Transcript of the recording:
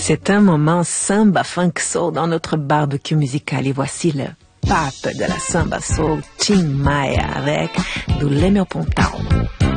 C'est un moment samba funk soul dans notre barbecue musical et voici le pape de la samba soul, Tim Maia avec do Leme ao Pontão.